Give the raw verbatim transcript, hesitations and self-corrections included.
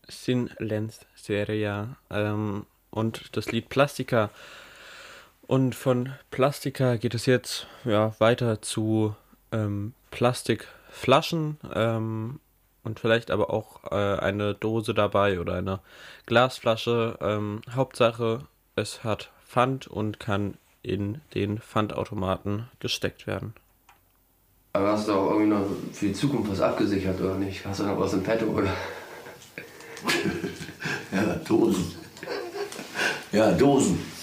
Sin Lenceria ähm, und das Lied Plastica. Und von Plastica geht es jetzt ja, weiter zu ähm, Plastikflaschen ähm, und vielleicht aber auch äh, eine Dose dabei oder eine Glasflasche. Ähm, Hauptsache, es hat Pfand und kann in den Pfandautomaten gesteckt werden. Aber hast du auch irgendwie noch für die Zukunft was abgesichert oder nicht? Hast du noch was im Petto oder? Ja, Dosen. Ja, Dosen.